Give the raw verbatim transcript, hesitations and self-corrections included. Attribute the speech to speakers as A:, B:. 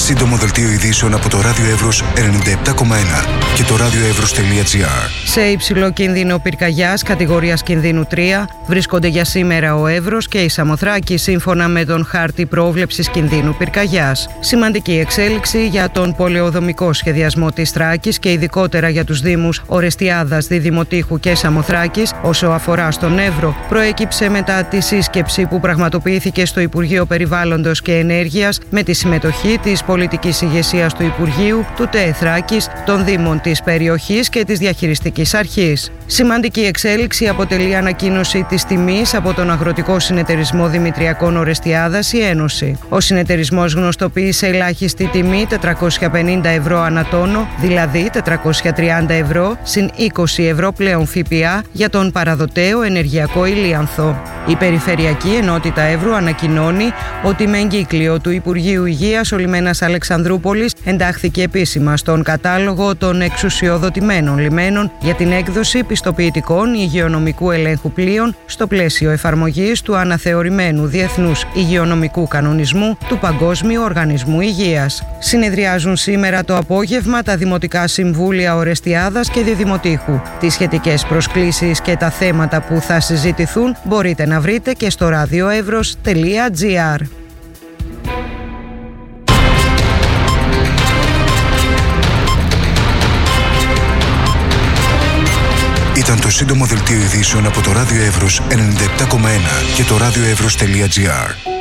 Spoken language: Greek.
A: Σύντομο δελτίο ειδήσεων από το Ράδιο Εύρος ενενήντα επτά κόμμα ένα και το radioevros.gr.
B: Σε υψηλό κίνδυνο πυρκαγιάς κατηγορίας κινδύνου τρία βρίσκονται για σήμερα ο Εύρος και η Σαμοθράκη σύμφωνα με τον χάρτη πρόβλεψης κινδύνου πυρκαγιάς. Σημαντική εξέλιξη για τον πολεοδομικό σχεδιασμό της Θράκης και ειδικότερα για τους δήμους Ορεστιάδας, Διδημοτήχου και Σαμοθράκης όσο αφορά στον Εύρο προέκυψε μετά τη σύσκεψη που πραγματοποιήθηκε στο Υπουργείο Περιβάλλοντος και Ενέργειας με τη συμμετοχή της πολιτικής ηγεσίας του Υπουργείου, του ΤΕΕ Θράκης, των Δήμων της περιοχής και της Διαχειριστικής Αρχής. Σημαντική εξέλιξη αποτελεί ανακοίνωση της τιμής από τον Αγροτικό Συνεταιρισμό Δημητριακών Ορεστιάδας η Ένωση. Ο συνεταιρισμός γνωστοποίησε ελάχιστη τιμή τετρακόσια πενήντα ευρώ ανά τόνο, δηλαδή τετρακόσια τριάντα ευρώ συν είκοσι ευρώ πλέον ΦΠΑ για τον παραδοτέο ενεργειακό ηλίανθο. Η Περιφερειακή Ενότητα Εύρου ανακοινώνει ότι με εγκύκλιο του Υπουργείου Υγείας ο λιμένας Αλεξανδρούπολης εντάχθηκε επίσημα στον κατάλογο των εξουσιοδοτημένων λιμένων για την έκδοση πιστοποιητικών υγειονομικού ελέγχου πλοίων στο πλαίσιο εφαρμογής του αναθεωρημένου Διεθνούς Υγειονομικού Κανονισμού του Παγκόσμιου Οργανισμού Υγείας. Συνεδριάζουν σήμερα το απόγευμα τα Δημοτικά Συμβούλια Ορεστιάδας και Διδημοτήχου. Τις σχετικές προσκλήσεις και τα θέματα που θα συζητηθούν μπορείτε να βρείτε και στο radioevros.gr.
A: Ήταν το σύντομο δελτίο ειδήσεων από το Ράδιο Εύρος ενενήντα επτά κόμμα ένα και το radioevros.gr.